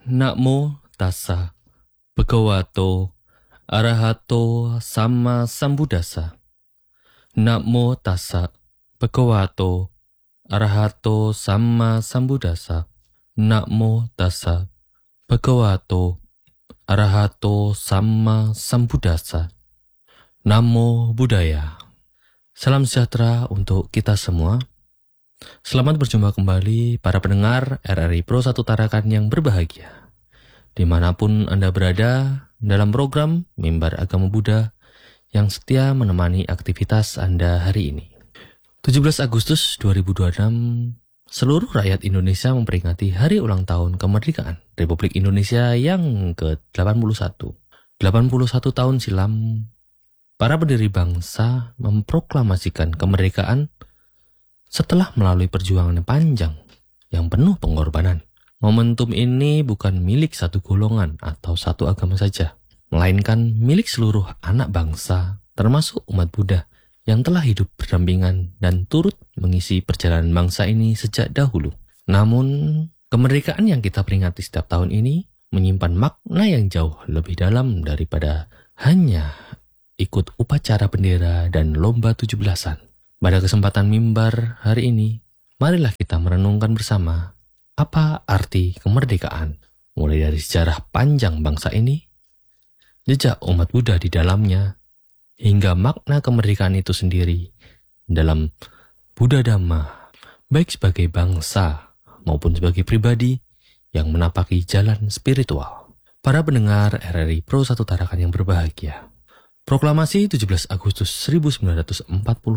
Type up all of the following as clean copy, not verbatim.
Namo tassa bhagavato arahato sama sambuddhassa. Namo tassa bhagavato arahato sama sambuddhassa. Namo tassa bhagavato arahato sama sambuddhassa. Namo Buddhaya. Salam sejahtera untuk kita semua. Selamat berjumpa kembali para pendengar RRI Pro 1 Tarakan yang berbahagia. Dimanapun Anda berada dalam program Mimbar Agama Buddha yang setia menemani aktivitas Anda hari ini. 17 Agustus 2026, seluruh rakyat Indonesia memperingati hari ulang tahun kemerdekaan Republik Indonesia yang ke-81. 81 tahun silam, para pendiri bangsa memproklamasikan kemerdekaan setelah melalui perjuangan yang panjang yang penuh pengorbanan. Momentum ini bukan milik satu golongan atau satu agama saja, melainkan milik seluruh anak bangsa, termasuk umat Buddha yang telah hidup berdampingan dan turut mengisi perjalanan bangsa ini sejak dahulu. Namun, kemerdekaan yang kita peringati setiap tahun ini menyimpan makna yang jauh lebih dalam daripada hanya ikut upacara bendera dan lomba 17-an. Pada kesempatan mimbar hari ini, marilah kita merenungkan bersama apa arti kemerdekaan, mulai dari sejarah panjang bangsa ini, jejak umat Buddha di dalamnya, hingga makna kemerdekaan itu sendiri dalam Buddha Dhamma, baik sebagai bangsa maupun sebagai pribadi yang menapaki jalan spiritual. Para pendengar RRI Pro 1 Tarakan yang berbahagia, Proklamasi 17 Agustus 1945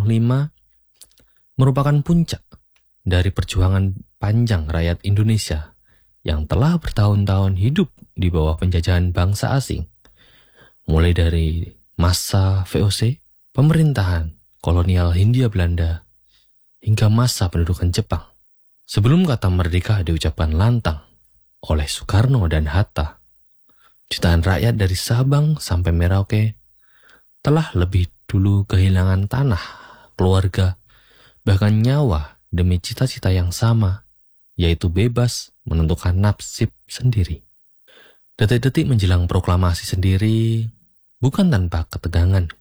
merupakan puncak dari perjuangan panjang rakyat Indonesia yang telah bertahun-tahun hidup di bawah penjajahan bangsa asing. Mulai dari masa VOC, pemerintahan kolonial Hindia Belanda, hingga masa pendudukan Jepang. Sebelum kata merdeka diucapkan lantang oleh Soekarno dan Hatta, jutaan rakyat dari Sabang sampai Merauke telah lebih dulu kehilangan tanah, keluarga, bahkan nyawa demi cita-cita yang sama, yaitu bebas menentukan nasib sendiri. Detik-detik menjelang proklamasi sendiri bukan tanpa ketegangan.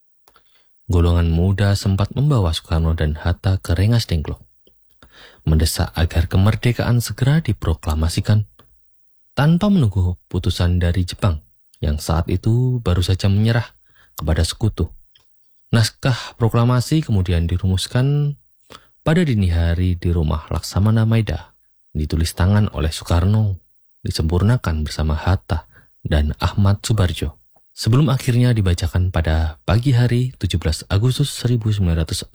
Golongan muda sempat membawa Soekarno dan Hatta ke Rengas Dengklok, mendesak agar kemerdekaan segera diproklamasikan tanpa menunggu putusan dari Jepang yang saat itu baru saja menyerah kepada sekutu. Naskah proklamasi kemudian dirumuskan pada dini hari di rumah Laksamana Maeda, ditulis tangan oleh Soekarno, disempurnakan bersama Hatta dan Ahmad Subarjo, sebelum akhirnya dibacakan pada pagi hari 17 Agustus 1945.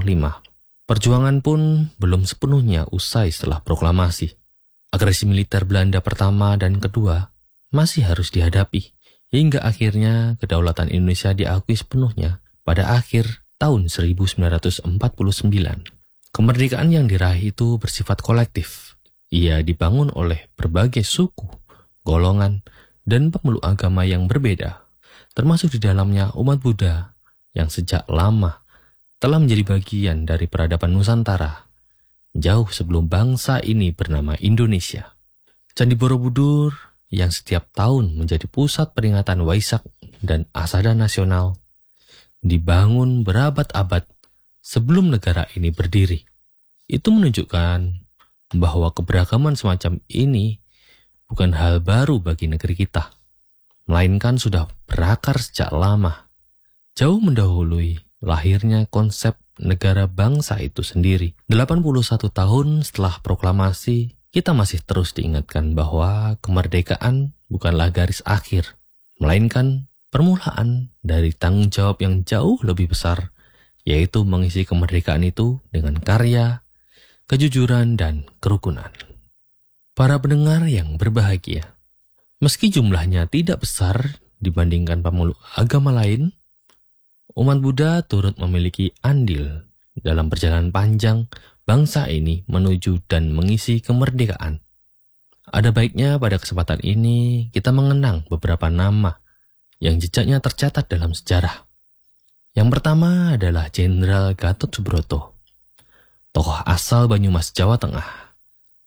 Perjuangan pun belum sepenuhnya usai setelah proklamasi. Agresi militer Belanda pertama dan kedua masih harus dihadapi, hingga akhirnya kedaulatan Indonesia diakui sepenuhnya pada akhir tahun 1949. Kemerdekaan yang diraih itu bersifat kolektif. Ia dibangun oleh berbagai suku, golongan, dan pemeluk agama yang berbeda, termasuk di dalamnya umat Buddha yang sejak lama telah menjadi bagian dari peradaban Nusantara, jauh sebelum bangsa ini bernama Indonesia. Candi Borobudur yang setiap tahun menjadi pusat peringatan Waisak dan Asada Nasional, dibangun berabad-abad sebelum negara ini berdiri. Itu menunjukkan bahwa keberagaman semacam ini bukan hal baru bagi negeri kita, melainkan sudah berakar sejak lama, jauh mendahului lahirnya konsep negara bangsa itu sendiri. 81 tahun setelah proklamasi, kita masih terus diingatkan bahwa kemerdekaan bukanlah garis akhir, melainkan permulaan dari tanggung jawab yang jauh lebih besar, yaitu mengisi kemerdekaan itu dengan karya, kejujuran, dan kerukunan. Para pendengar yang berbahagia, meski jumlahnya tidak besar dibandingkan pemeluk agama lain, umat Buddha turut memiliki andil dalam perjalanan panjang bangsa ini menuju dan mengisi kemerdekaan. Ada baiknya pada kesempatan ini kita mengenang beberapa nama yang jejaknya tercatat dalam sejarah. Yang pertama adalah Jenderal Gatot Subroto, tokoh asal Banyumas, Jawa Tengah,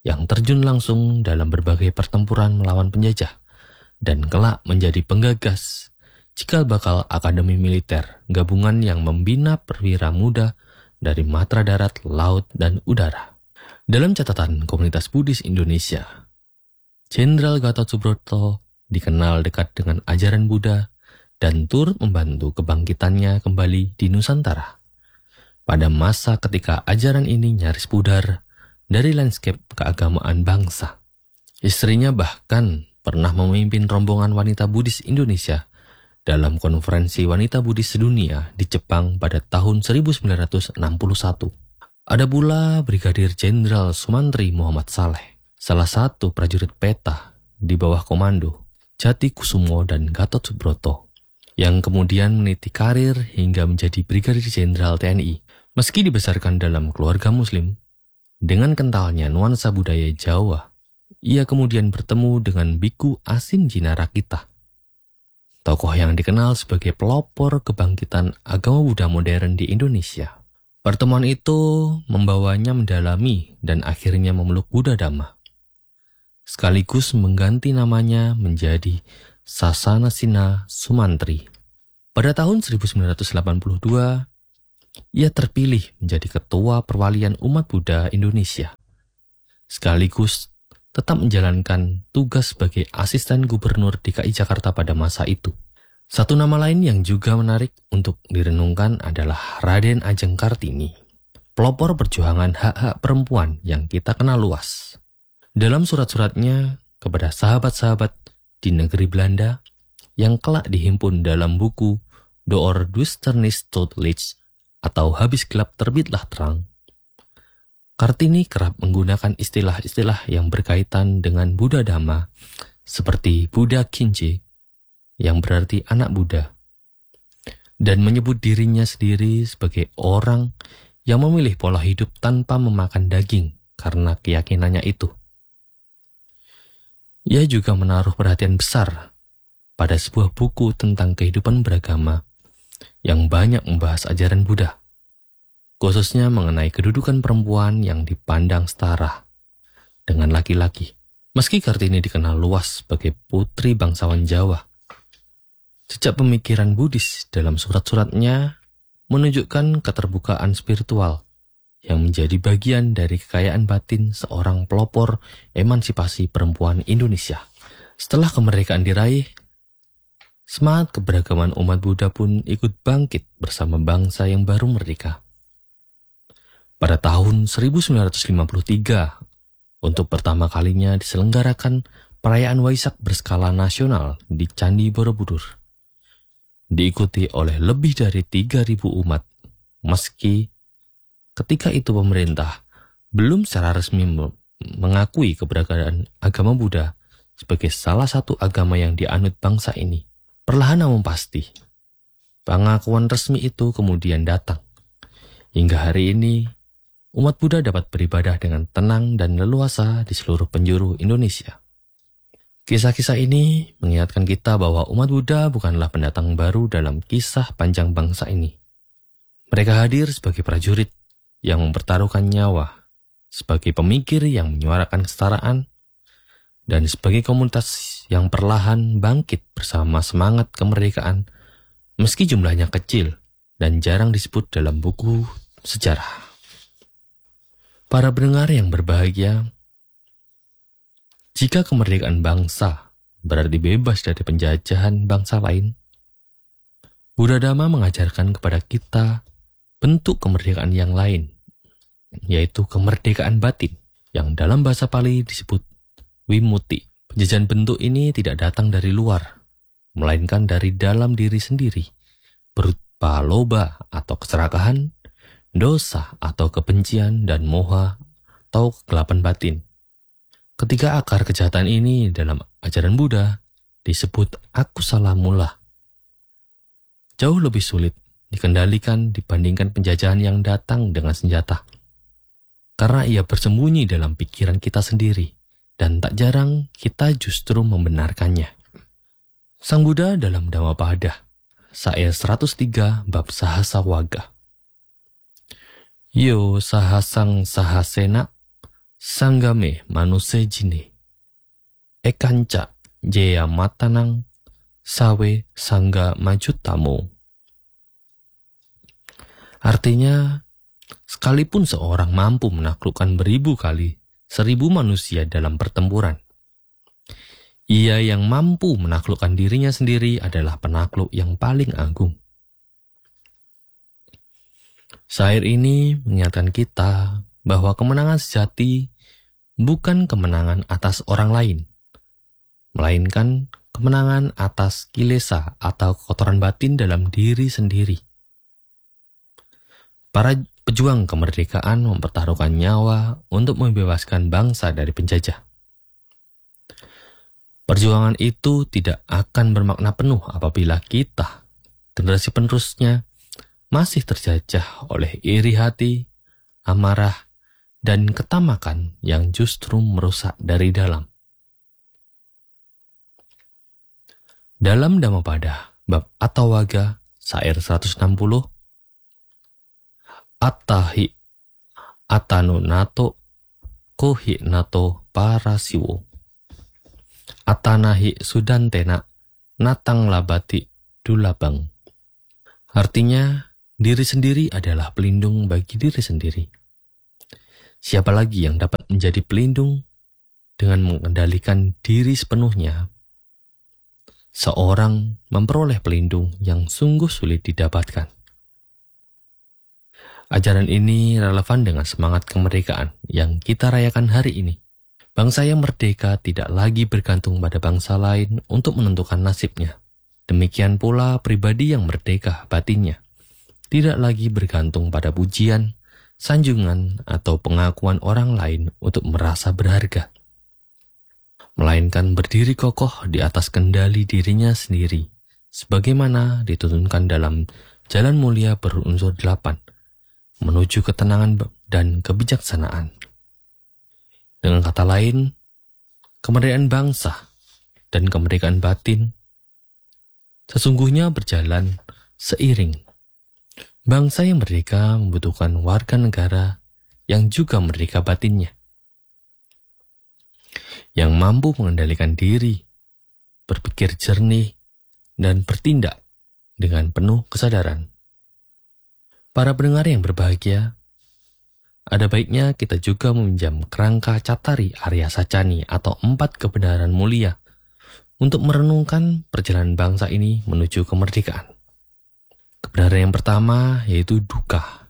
yang terjun langsung dalam berbagai pertempuran melawan penjajah dan kelak menjadi penggagas cikal bakal Akademi Militer Gabungan yang membina perwira muda dari matra darat, laut, dan udara. Dalam catatan Komunitas Buddhis Indonesia, Jenderal Gatot Subroto dikenal dekat dengan ajaran Buddha dan turut membantu kebangkitannya kembali di Nusantara. Pada masa ketika ajaran ini nyaris pudar dari lanskap keagamaan bangsa. Istrinya bahkan pernah memimpin rombongan wanita Buddhis Indonesia dalam konferensi wanita Buddhis sedunia di Jepang pada tahun 1961. Ada pula Brigadir Jenderal Sumantri Muhammad Saleh, salah satu prajurit peta di bawah komando Jati Kusumo dan Gatot Subroto, yang kemudian meniti karir hingga menjadi Brigadir Jenderal TNI. Meski dibesarkan dalam keluarga Muslim, dengan kentalnya nuansa budaya Jawa, ia kemudian bertemu dengan Biku Asin Jinarakita, tokoh yang dikenal sebagai pelopor kebangkitan agama Buddha modern di Indonesia. Pertemuan itu membawanya mendalami dan akhirnya memeluk Buddha Dhamma, sekaligus mengganti namanya menjadi Sasanasina Sumantri. Pada tahun 1982, ia terpilih menjadi Ketua Perwalian Umat Buddha Indonesia, sekaligus tetap menjalankan tugas sebagai Asisten Gubernur DKI Jakarta pada masa itu. Satu nama lain yang juga menarik untuk direnungkan adalah Raden Ajeng Kartini, pelopor perjuangan hak-hak perempuan yang kita kenal luas. Dalam surat-suratnya kepada sahabat-sahabat di negeri Belanda yang kelak dihimpun dalam buku Door Duisternis tot Licht atau Habis Gelap Terbitlah Terang, Kartini kerap menggunakan istilah-istilah yang berkaitan dengan Buddha Dhamma seperti Buddha Kinje yang berarti anak Buddha, dan menyebut dirinya sendiri sebagai orang yang memilih pola hidup tanpa memakan daging karena keyakinannya itu. Ia juga menaruh perhatian besar pada sebuah buku tentang kehidupan beragama yang banyak membahas ajaran Buddha, khususnya mengenai kedudukan perempuan yang dipandang setara dengan laki-laki. Meski Kartini dikenal luas sebagai putri bangsawan Jawa, jejak pemikiran Buddhis dalam surat-suratnya menunjukkan keterbukaan spiritual yang menjadi bagian dari kekayaan batin seorang pelopor emansipasi perempuan Indonesia. Setelah kemerdekaan diraih, semangat keberagaman umat Buddha pun ikut bangkit bersama bangsa yang baru merdeka. Pada tahun 1953, untuk pertama kalinya diselenggarakan perayaan Waisak berskala nasional di Candi Borobudur. Diikuti oleh lebih dari 3.000 umat, meski ketika itu pemerintah belum secara resmi mengakui keberadaan agama Buddha sebagai salah satu agama yang dianut bangsa ini. Perlahan namun pasti, pengakuan resmi itu kemudian datang. Hingga hari ini, umat Buddha dapat beribadah dengan tenang dan leluasa di seluruh penjuru Indonesia. Kisah-kisah ini mengingatkan kita bahwa umat Buddha bukanlah pendatang baru dalam kisah panjang bangsa ini. Mereka hadir sebagai prajurit yang mempertaruhkan nyawa, sebagai pemikir yang menyuarakan kesetaraan, dan sebagai komunitas yang perlahan bangkit bersama semangat kemerdekaan, meski jumlahnya kecil dan jarang disebut dalam buku sejarah. Para pendengar yang berbahagia, jika kemerdekaan bangsa berarti bebas dari penjajahan bangsa lain, Buddha Dhamma mengajarkan kepada kita bentuk kemerdekaan yang lain, yaitu kemerdekaan batin, yang dalam bahasa Pali disebut Wimutti. Penjajahan bentuk ini tidak datang dari luar, melainkan dari dalam diri sendiri, berupa loba atau keserakahan, dosa atau kebencian, dan moha atau kegelapan batin. Ketiga akar kejahatan ini dalam ajaran Buddha disebut akusala mula. Jauh lebih sulit dikendalikan dibandingkan penjajahan yang datang dengan senjata, karena ia bersembunyi dalam pikiran kita sendiri, dan tak jarang kita justru membenarkannya. Sang Buddha dalam Dhammapada, Sair 103 bab Sahasa Waga. Yo sahasang sahasena sanggame manuse jine, ekanca jaya matanang, sawe sangga majutamo. Artinya, sekalipun seorang mampu menaklukkan beribu kali 1000 manusia dalam pertempuran, ia yang mampu menaklukkan dirinya sendiri adalah penakluk yang paling agung. Syair ini mengingatkan kita bahwa kemenangan sejati bukan kemenangan atas orang lain, melainkan kemenangan atas kilesa atau kotoran batin dalam diri sendiri. Para pejuang kemerdekaan mempertaruhkan nyawa untuk membebaskan bangsa dari penjajah. Perjuangan itu tidak akan bermakna penuh apabila kita, generasi penerusnya, masih terjajah oleh iri hati, amarah, dan ketamakan yang justru merusak dari dalam. Dalam Dhammapada, bab Atthawaga, syair 160, Attahi atano nato kohi nato parasiwo, atanahi sudantena natang labati dulabang. Artinya, diri sendiri adalah pelindung bagi diri sendiri. Siapa lagi yang dapat menjadi pelindung dengan mengendalikan diri sepenuhnya? Seorang memperoleh pelindung yang sungguh sulit didapatkan. Ajaran ini relevan dengan semangat kemerdekaan yang kita rayakan hari ini. Bangsa yang merdeka tidak lagi bergantung pada bangsa lain untuk menentukan nasibnya. Demikian pula pribadi yang merdeka batinnya tidak lagi bergantung pada pujian, sanjungan, atau pengakuan orang lain untuk merasa berharga, melainkan berdiri kokoh di atas kendali dirinya sendiri, sebagaimana dituntunkan dalam Jalan Mulia berunsur 8, menuju ketenangan dan kebijaksanaan. Dengan kata lain, kemerdekaan bangsa dan kemerdekaan batin sesungguhnya berjalan seiring. Bangsa yang merdeka membutuhkan warga negara yang juga merdeka batinnya, yang mampu mengendalikan diri, berpikir jernih, dan bertindak dengan penuh kesadaran. Para pendengar yang berbahagia, ada baiknya kita juga meminjam kerangka Cattari Arya Sacani atau 4 kebenaran mulia untuk merenungkan perjalanan bangsa ini menuju kemerdekaan. Kebenaran yang pertama yaitu duka,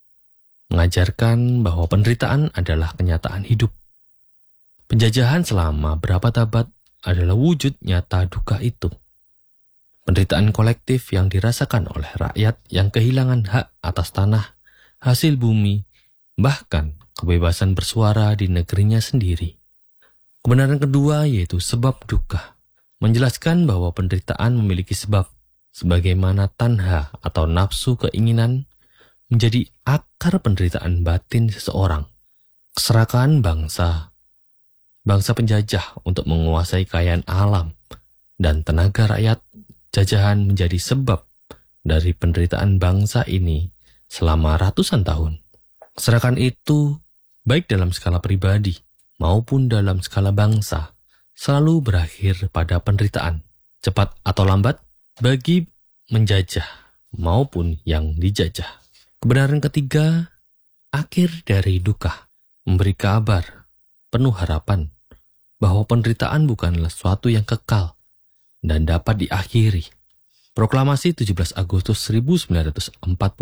mengajarkan bahwa penderitaan adalah kenyataan hidup. Penjajahan selama berabad-abad adalah wujud nyata duka itu. Penderitaan kolektif yang dirasakan oleh rakyat yang kehilangan hak atas tanah, hasil bumi, bahkan kebebasan bersuara di negerinya sendiri. Kebenaran kedua yaitu sebab duka, menjelaskan bahwa penderitaan memiliki sebab, sebagaimana tanha atau nafsu keinginan menjadi akar penderitaan batin seseorang. Keserakahan bangsa penjajah untuk menguasai kekayaan alam dan tenaga rakyat jajahan menjadi sebab dari penderitaan bangsa ini selama ratusan tahun. Keserakahan itu, baik dalam skala pribadi maupun dalam skala bangsa, selalu berakhir pada penderitaan, cepat atau lambat, bagi menjajah maupun yang dijajah. Kebenaran ketiga, akhir dari duka, memberi kabar, penuh harapan, bahwa penderitaan bukanlah sesuatu yang kekal dan dapat diakhiri. Proklamasi 17 Agustus 1945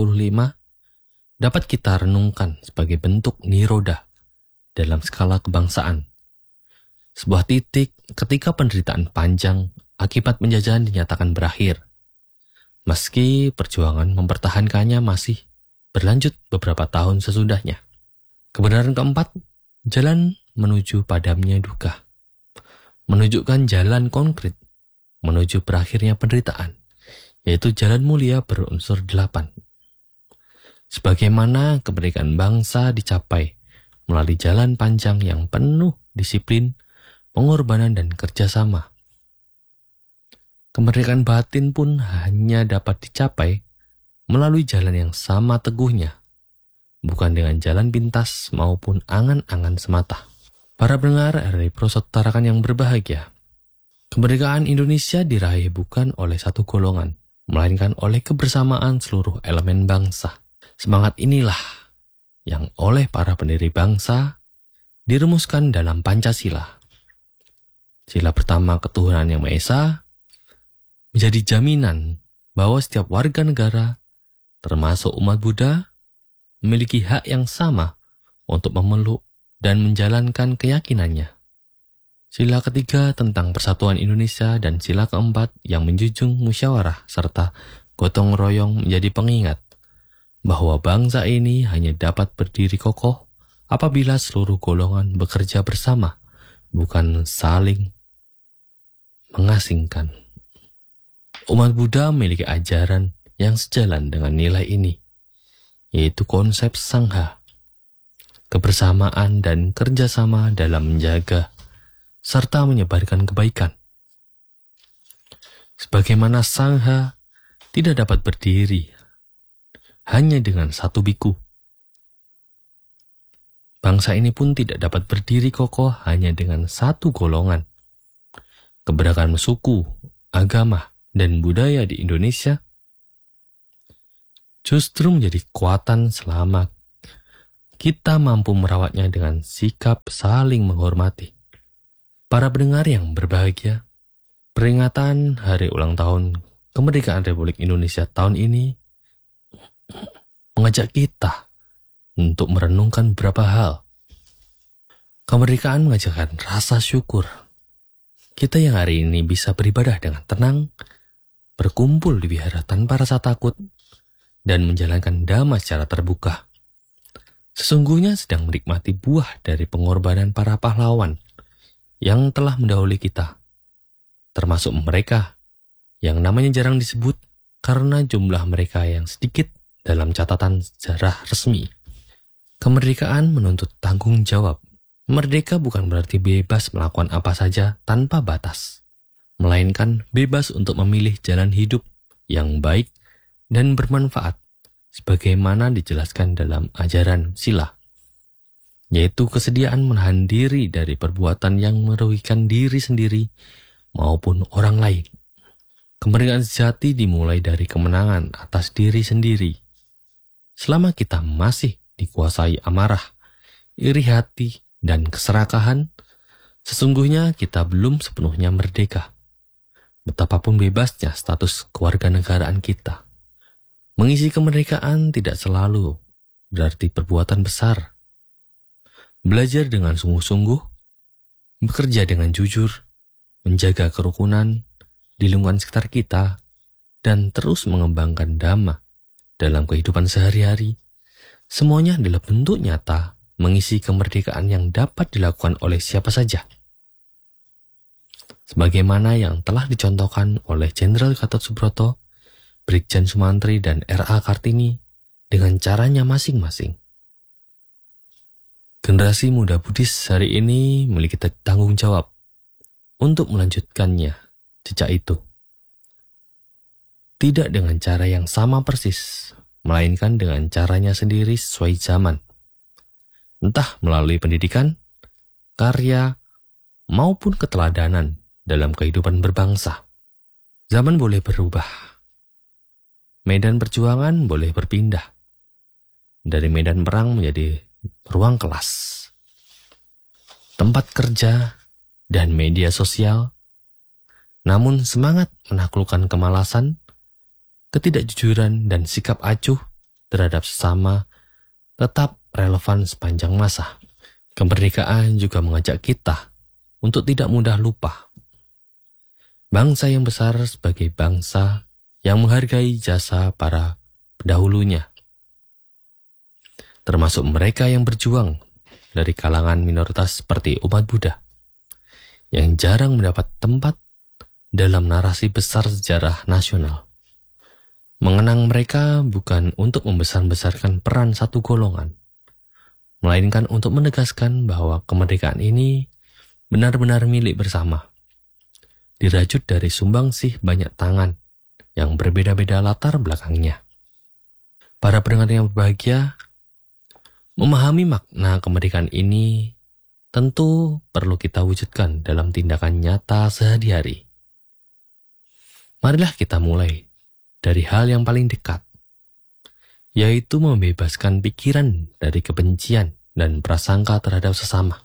dapat kita renungkan sebagai bentuk niroda dalam skala kebangsaan. Sebuah titik ketika penderitaan panjang akibat penjajahan dinyatakan berakhir. Meski perjuangan mempertahankannya masih berlanjut beberapa tahun sesudahnya. Kebenaran keempat, jalan menuju padamnya duka. Menunjukkan jalan konkret menuju berakhirnya penderitaan, yaitu Jalan Mulia berunsur 8. Sebagaimana kemerdekaan bangsa dicapai melalui jalan panjang yang penuh disiplin, pengorbanan, dan kerjasama. Kemerdekaan batin pun hanya dapat dicapai melalui jalan yang sama teguhnya, bukan dengan jalan pintas maupun angan-angan semata. Para pendengar RRI Persaudaraan yang berbahagia, kemerdekaan Indonesia diraih bukan oleh satu golongan, melainkan oleh kebersamaan seluruh elemen bangsa. Semangat inilah yang oleh para pendiri bangsa dirumuskan dalam Pancasila. Sila pertama ketuhanan yang Maha Esa menjadi jaminan bahwa setiap warga negara, termasuk umat Buddha, memiliki hak yang sama untuk memeluk dan menjalankan keyakinannya. Sila ketiga tentang persatuan Indonesia dan sila keempat yang menjunjung musyawarah serta gotong royong menjadi pengingat bahwa bangsa ini hanya dapat berdiri kokoh apabila seluruh golongan bekerja bersama, bukan saling mengasingkan. Umat Buddha memiliki ajaran yang sejalan dengan nilai ini, yaitu konsep sangha, kebersamaan dan kerjasama dalam menjaga serta menyebarkan kebaikan. Sebagaimana sangha tidak dapat berdiri hanya dengan satu biku, bangsa ini pun tidak dapat berdiri kokoh hanya dengan satu golongan. Keberagaman suku, agama, dan budaya di Indonesia justru menjadi kekuatan selama kita mampu merawatnya dengan sikap saling menghormati. Para pendengar yang berbahagia, peringatan Hari Ulang Tahun Kemerdekaan Republik Indonesia tahun ini mengajak kita untuk merenungkan beberapa hal. Kemerdekaan mengajarkan rasa syukur. Kita yang hari ini bisa beribadah dengan tenang, berkumpul di wihara tanpa rasa takut, dan menjalankan dhamma secara terbuka. Sesungguhnya sedang menikmati buah dari pengorbanan para pahlawan yang telah mendahului kita, termasuk mereka yang namanya jarang disebut karena jumlah mereka yang sedikit dalam catatan sejarah resmi. Kemerdekaan menuntut tanggung jawab. Merdeka bukan berarti bebas melakukan apa saja tanpa batas, melainkan bebas untuk memilih jalan hidup yang baik dan bermanfaat, sebagaimana dijelaskan dalam ajaran sila, yaitu kesediaan menahan diri dari perbuatan yang merugikan diri sendiri maupun orang lain. Kemerdekaan sejati dimulai dari kemenangan atas diri sendiri. Selama kita masih dikuasai amarah, iri hati, dan keserakahan, sesungguhnya kita belum sepenuhnya merdeka. Betapapun bebasnya status kewarganegaraan kita. Mengisi kemerdekaan tidak selalu berarti perbuatan besar. Belajar dengan sungguh-sungguh, bekerja dengan jujur, menjaga kerukunan di lingkungan sekitar kita, dan terus mengembangkan dhamma dalam kehidupan sehari-hari, semuanya adalah bentuk nyata mengisi kemerdekaan yang dapat dilakukan oleh siapa saja. Sebagaimana yang telah dicontohkan oleh Jenderal Gatot Subroto, Brigjen Sumantri, dan R.A. Kartini dengan caranya masing-masing. Generasi muda Buddhis hari ini memiliki tanggung jawab untuk melanjutkannya jejak itu. Tidak dengan cara yang sama persis, melainkan dengan caranya sendiri sesuai zaman. Entah melalui pendidikan, karya, maupun keteladanan dalam kehidupan berbangsa. Zaman boleh berubah. Medan perjuangan boleh berpindah. Dari medan perang menjadi ruang kelas, tempat kerja, dan media sosial. Namun semangat menaklukkan kemalasan, ketidakjujuran, dan sikap acuh terhadap sesama tetap relevan sepanjang masa. Kemerdekaan juga mengajak kita untuk tidak mudah lupa. Bangsa yang besar sebagai bangsa yang menghargai jasa para pendahulunya, termasuk mereka yang berjuang dari kalangan minoritas seperti umat Buddha, yang jarang mendapat tempat dalam narasi besar sejarah nasional. Mengenang mereka bukan untuk membesar-besarkan peran satu golongan, melainkan untuk menegaskan bahwa kemerdekaan ini benar-benar milik bersama, dirajut dari sumbangsih banyak tangan yang berbeda-beda latar belakangnya. Para pendengar yang berbahagia, Memahami makna kemerdekaan ini tentu perlu kita wujudkan dalam tindakan nyata sehari-hari. Marilah kita mulai dari hal yang paling dekat, yaitu membebaskan pikiran dari kebencian dan prasangka terhadap sesama.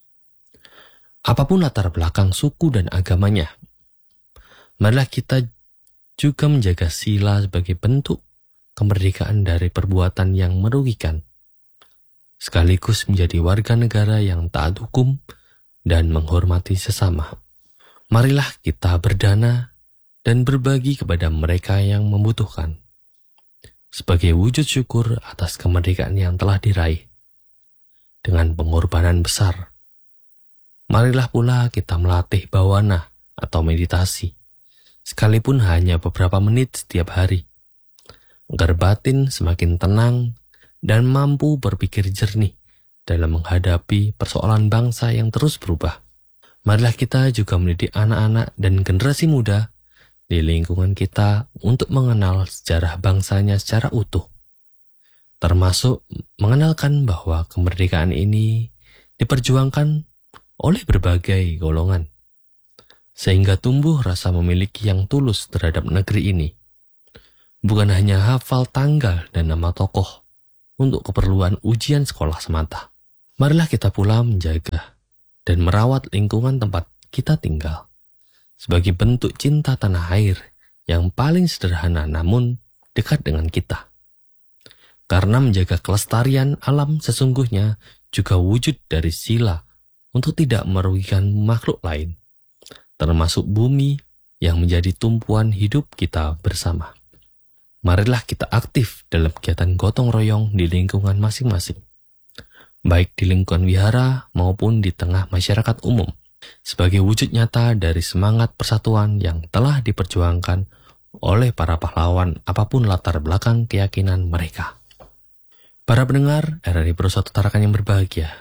Apapun latar belakang suku dan agamanya, marilah kita juga menjaga sila sebagai bentuk kemerdekaan dari perbuatan yang merugikan, sekaligus menjadi warga negara yang taat hukum dan menghormati sesama. Marilah kita berdana dan berbagi kepada mereka yang membutuhkan, sebagai wujud syukur atas kemerdekaan yang telah diraih dengan pengorbanan besar. Marilah pula kita melatih bawana atau meditasi, sekalipun hanya beberapa menit setiap hari, agar batin semakin tenang dan mampu berpikir jernih dalam menghadapi persoalan bangsa yang terus berubah. Marilah kita juga mendidik anak-anak dan generasi muda di lingkungan kita untuk mengenal sejarah bangsanya secara utuh, termasuk mengenalkan bahwa kemerdekaan ini diperjuangkan oleh berbagai golongan, sehingga tumbuh rasa memiliki yang tulus terhadap negeri ini, bukan hanya hafal tanggal dan nama tokoh untuk keperluan ujian sekolah semata. Marilah kita pula menjaga dan merawat lingkungan tempat kita tinggal, sebagai bentuk cinta tanah air yang paling sederhana namun dekat dengan kita. Karena menjaga kelestarian alam sesungguhnya juga wujud dari sila untuk tidak merugikan makhluk lain, termasuk bumi yang menjadi tumpuan hidup kita bersama. Marilah kita aktif dalam kegiatan gotong royong di lingkungan masing-masing, baik di lingkungan wihara maupun di tengah masyarakat umum, sebagai wujud nyata dari semangat persatuan yang telah diperjuangkan oleh para pahlawan apapun latar belakang keyakinan mereka. Para pendengar RRI Pro 1 Tarakan yang berbahagia,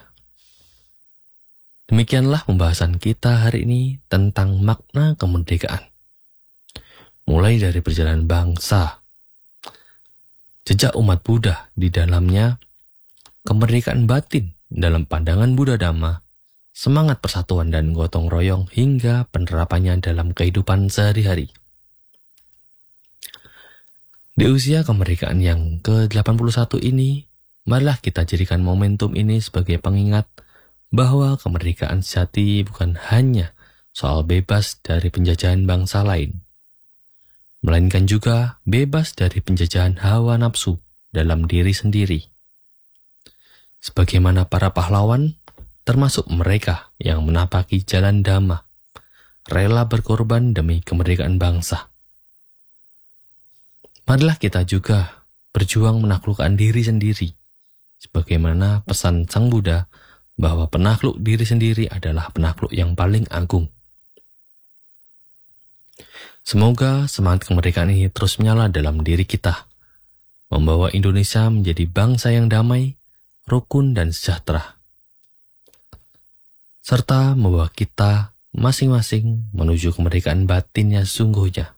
demikianlah pembahasan kita hari ini tentang makna kemerdekaan. Mulai dari perjalanan bangsa, jejak umat Buddha di dalamnya, kemerdekaan batin dalam pandangan Buddha Dhamma, semangat persatuan dan gotong royong hingga penerapannya dalam kehidupan sehari-hari. Di usia kemerdekaan yang ke-81 ini, marilah kita jadikan momentum ini sebagai pengingat bahwa kemerdekaan sejati bukan hanya soal bebas dari penjajahan bangsa lain, melainkan juga bebas dari penjajahan hawa nafsu dalam diri sendiri. Sebagaimana para pahlawan, termasuk mereka yang menapaki jalan dhamma, rela berkorban demi kemerdekaan bangsa. Marilah kita juga berjuang menaklukkan diri sendiri, sebagaimana pesan Sang Buddha bahwa penakluk diri sendiri adalah penakluk yang paling agung. Semoga semangat kemerdekaan ini terus menyala dalam diri kita, membawa Indonesia menjadi bangsa yang damai, rukun dan sejahtera, serta membawa kita masing-masing menuju kemerdekaan batinnya sesungguhnya.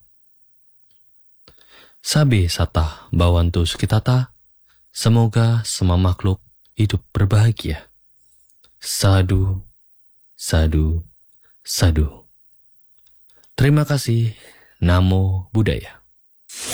Sabe Sata Bhawantu Sukhitata, semoga semua makhluk hidup berbahagia. Sadu, sadu, sadu. Terima kasih. Namo Buddhaya.